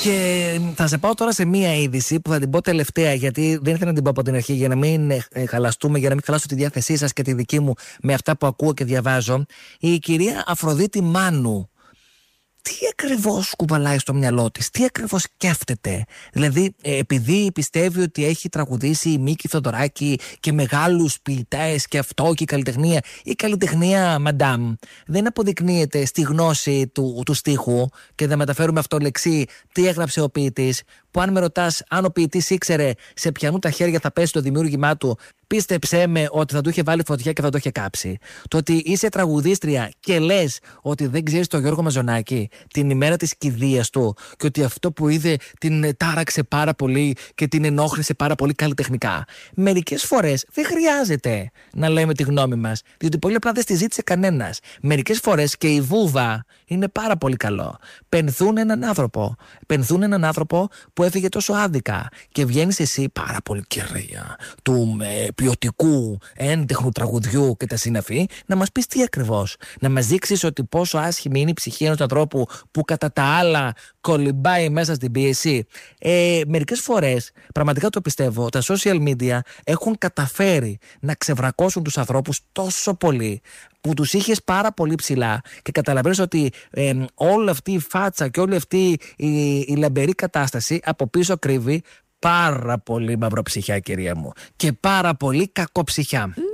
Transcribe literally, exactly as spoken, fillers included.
Και θα σε πάω τώρα σε μία είδηση που θα την πω τελευταία, γιατί δεν ήθελα να την πω από την αρχή για να μην ε, χαλαστούμε, για να μην χαλάσω τη διάθεσή σας και τη δική μου με αυτά που ακούω και διαβάζω. Η κυρία Αφροδίτη Μάνου. Τι ακριβώς κουβαλάει στο μυαλό της, τι ακριβώς σκέφτεται? Δηλαδή, ε, επειδή πιστεύει ότι έχει τραγουδήσει η Μίκη Θοδωράκη και μεγάλους ποιητές και αυτό και η καλλιτεχνία, η καλλιτεχνία, μαντάμ, δεν αποδεικνύεται στη γνώση του, του στίχου, και θα μεταφέρουμε αυτό λεξί τι έγραψε ο ποιητής, που αν με ρωτάς αν ο ποιητής ήξερε σε ποιανού τα χέρια θα πέσει το δημιούργημά του, πίστεψέ με ότι θα του είχε βάλει φωτιά και θα το είχε κάψει. Το ότι είσαι τραγουδίστρια και λες ότι δεν ξέρεις τον Γιώργο Μαζονάκη την ημέρα της κηδείας του και ότι αυτό που είδε την τάραξε πάρα πολύ και την ενόχλησε πάρα πολύ καλλιτεχνικά. Μερικές φορές δεν χρειάζεται να λέμε τη γνώμη μας, διότι πολύ απλά δεν στη ζήτησε κανένας. Μερικές φορές και η βούβα είναι πάρα πολύ καλό. Πενθούν έναν άνθρωπο. Πενθούν έναν άνθρωπο που έφυγε τόσο άδικα και βγαίνεις εσύ πάρα πολύ κυρία του ε, ποιοτικού έντεχνου τραγουδιού και τα συναφή να μας πεις τι ακριβώς. Να μας δείξεις ότι πόσο άσχημη είναι η ψυχή ενός ανθρώπου που κατά τα άλλα κολυμπάει μέσα στην πίεση. Ε, μερικές φορές, πραγματικά το πιστεύω, τα social media έχουν καταφέρει να ξεβρακώσουν τους ανθρώπους τόσο πολύ που τους είχες πάρα πολύ ψηλά και καταλαβαίνεις ότι ε, όλη αυτή η φάτσα και όλη αυτή η, η λαμπερή κατάσταση από πίσω κρύβει πάρα πολύ μαυροψυχιά, κυρία μου, και πάρα πολύ κακοψυχιά.